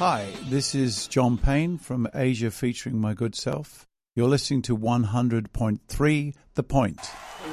Hi, this is John Payne from Asia featuring My Good Self. You're listening to 100.3 The Point.